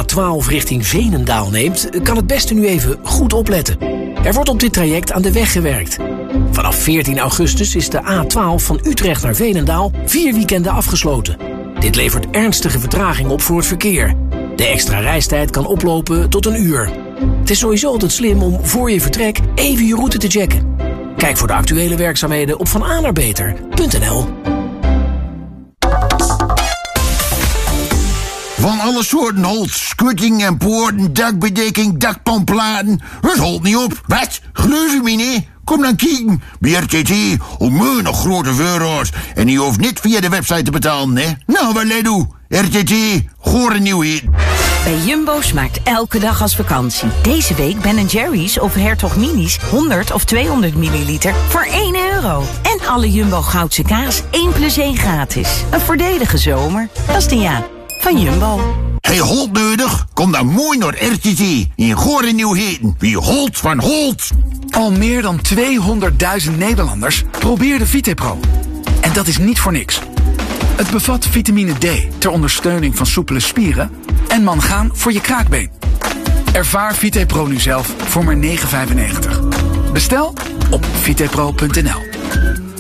A12 richting Veenendaal neemt, kan het beste nu even goed opletten. Er wordt op dit traject aan de weg gewerkt. Vanaf 14 augustus is de A12 van Utrecht naar Veenendaal 4 weekenden afgesloten. Dit levert ernstige vertraging op voor het verkeer. De extra reistijd kan oplopen tot 1 uur. Het is sowieso altijd slim om voor je vertrek even je route te checken. Kijk voor de actuele werkzaamheden op vananaarbeter.nl. Van alle soorten holt, schutting en poorten, dakbedekking, dakpanplaten. Het holt niet op. Wat? Geloof je me niet? Kom dan kijken. Bij RTT onmeunig grote euro's. En je hoeft niet via de website te betalen, hè? Nou, wat let u? RTT, gore nieuwheden. Bij Jumbo smaakt elke dag als vakantie. Deze week Ben & Jerry's of Hertog Minis 100 of 200 milliliter voor €1. En alle Jumbo Goudse kaas 1 + 1 gratis. Een voordelige zomer. Dat is de ja van Jumbo. Hey, Holt nodig? Kom dan mooi naar RTT. In gore nieuwheden. Wie Holt van Holt. Al meer dan 200.000 Nederlanders probeerden VitePro. En dat is niet voor niks. Het bevat vitamine D ter ondersteuning van soepele spieren en mangaan voor je kraakbeen. Ervaar VitePro nu zelf voor maar €9,95. Bestel op vitepro.nl.